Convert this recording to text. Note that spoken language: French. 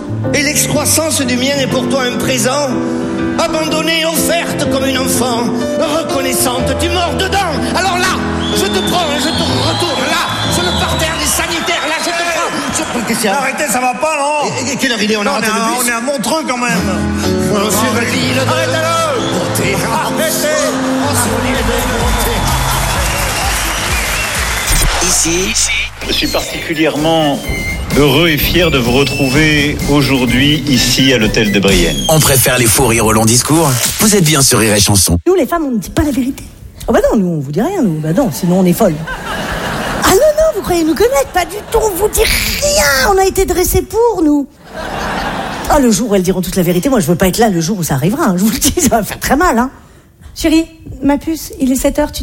Et l'excroissance du mien est pour toi un présent, abandonnée, offerte comme une enfant, reconnaissante, tu mords dedans. Alors là, je te prends et je te retourne là, sur le parterre des sanitaires, là, je te prends. Qu'est-ce qu'il y a ? Arrêtez, ça va pas, non ? Et quelle heure il est ? On a raté le bus ? On est à Montreux, quand même. Sur l'île de... Arrêtez-le ! Beauté. Arrêtez ! Sur l'île de beauté. Ici, je suis particulièrement heureux et fier de vous retrouver aujourd'hui ici à l'hôtel de Brienne. on préfère les faux rires au long discours. Vous êtes bien sur Rire et Chanson. Nous, les femmes, on ne dit pas la vérité. Oh bah non, nous, on vous dit rien, nous. Bah non, sinon on est folles. Ah non, non, vous croyez nous connaître ? Pas du tout, on vous dit rien. On a été dressés pour, nous. Ah, le jour où elles diront toute la vérité, moi, je veux pas être là le jour où ça arrivera. Hein. Je vous le dis, ça va faire très mal, hein. Chérie, ma puce, il est 7h, tu te lèves ?